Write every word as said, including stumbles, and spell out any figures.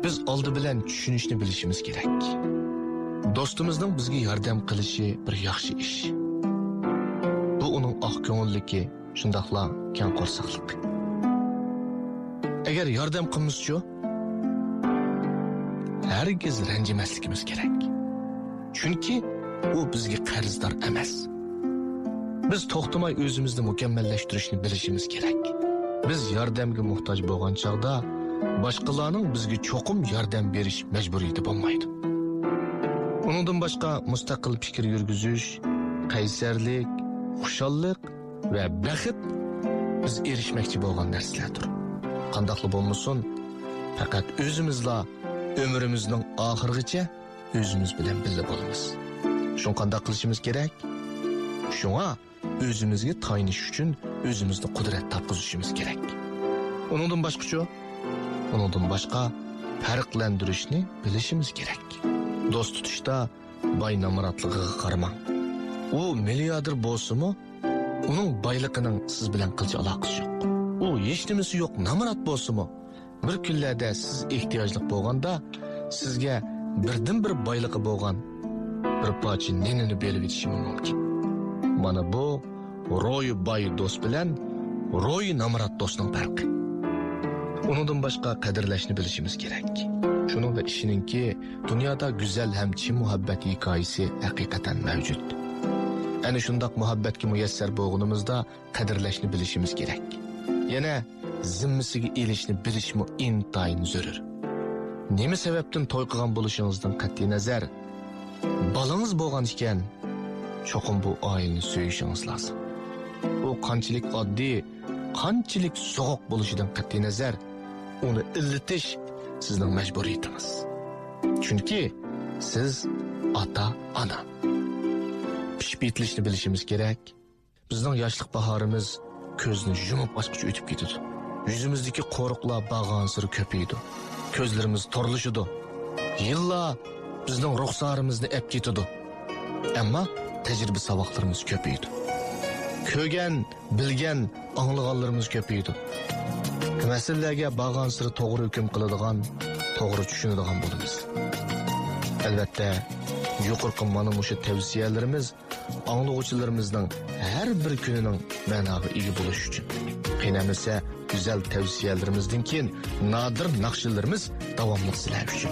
Biz oldi bilan tushunishni bilishimiz kerak. Do'stimizning bizga yordam qilishi bir yaxshi ish. Bu uning oq ko'ngilligi, shundaqla keng qo'rsoqlik. Agar yordam qilmizchi, hargiz ranjimasligimiz kerak. Chunki u bizga qarzdor emas. Biz to'xtamay o'zimizni mukammallashtirishni bilishimiz kerak. Biz yordamga muhtoj bo'lgan chaqda boshqalarning bizga cho'qim yordam berish majburiyati bo'lmaydi. Uningdan boshqa mustaqil fikr yurgizish, qaysarlik, xushallik va baxt biz erishmoqchi bo'lgan narsalardir. Qandaqli bo'lmasin, faqat o'zimizla ömrümüzün ahirgacha o'zimiz bilan birga bo'lamiz. Shuni qanday qilishimiz kerak? Shunga o'zimizga tayinish uchun o'zimizni qudrat topqizishimiz kerak. Uningdan boshqacha, uningdan boshqa farqlantirishni bilishimiz kerak. Do'st tutishda boy namoratligiga qaramang. U milliarder bo'lsa-mu, uning boyligining siz bilan qilcha aloqasi yo'q. U hech nimasi yo'q namorat bo'lsa-mu, bir kunlarda siz ehtiyojli bo'lganda sizga birdan bir boyligi bo'lgan bir parcha nenini berib o'tishi mumkin. Mana bu ro'y boy do'st bilan ro'y namorat do'stning farqi. Uningdan boshqa qadrlashni bilishimiz kerak. Shuning va ishiningki, dunyoda go'zal ham chin muhabbat hikoyasi haqiqatan mavjud. Ana shundoq muhabbatga muyassar bo'lganimizda qadrlashni bilishimiz kerak. Yana zimmasiga elishni bilishmi intayin zarur. Nima sababdan to'y qilgan bo'lishingizdan qat'iy nazar, bolangiz bo'lgan ekan, cho'qim bu oilani so'yishingiz lozim. U qanchalik oddiy, qanchalik so'g'oq bo'lishidan qat'iy nazar, uni illitish sizning majburiyatingiz. Chunki siz ota-ona. Pishbitlishni bilishimiz kerak. Bizning yoshlik bahorimiz ko'zni yumib ochqicha o'tib ketadi. Yüzümüzdeki qo'riqlar bag'on siri ko'paydi. Ko'zlarimiz torlishidi. Yillar bizning ruxsarimizni ep ketadi. Ammo tajriba saboqlarimiz ko'paydi. Ko'rgan, bilgan, anglaganlarimiz ko'paydi. Masalalarga bag'on siri to'g'ri hukm qiladigan, to'g'ri tushunadigan bo'lamiz. Albatta, yuqorqi mana shu tavsiyalarimiz anglag'uvchilarimizning har bir kunining ma'noga ega bo'lishi uchun. Qiynamasa güzel tavsiyelerimizden keyin nadir naqshlarimiz davomli sizlar uchun.